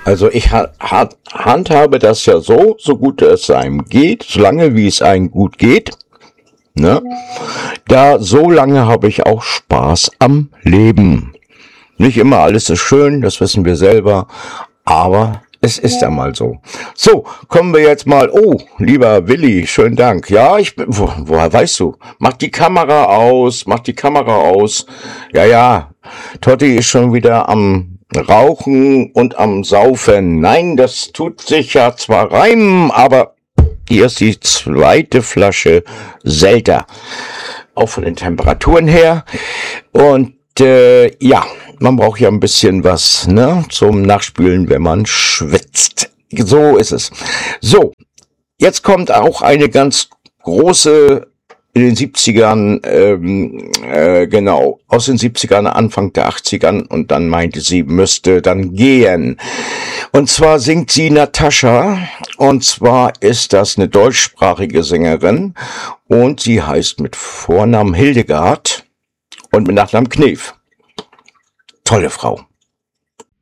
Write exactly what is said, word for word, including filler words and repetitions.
Also ich ha ha handhabe das ja so, so gut es einem geht, solange wie es einem gut geht. Ne? Da, so lange habe ich auch Spaß am Leben. Nicht immer alles ist schön, das wissen wir selber, aber es ist einmal so. So, kommen wir jetzt mal. Oh, lieber Willi, schönen Dank. Ja, ich bin, wo, woher weißt du? Mach die Kamera aus, mach die Kamera aus. Ja, ja, Totti ist schon wieder am Rauchen und am Saufen. Nein, das tut sich ja zwar reimen, aber hier ist die zweite Flasche Selter. Auch von den Temperaturen her. Und äh, ja, man braucht ja ein bisschen was, ne, zum Nachspülen, wenn man schwitzt. So ist es. So, jetzt kommt auch eine ganz große, in den siebzigern, ähm, äh, genau, aus den siebzigern, Anfang der achtzigern, und dann meinte sie, müsste dann gehen. Und zwar singt sie Natascha, und zwar ist das eine deutschsprachige Sängerin, und sie heißt mit Vornamen Hildegard und mit Nachnamen Knef. Tolle Frau.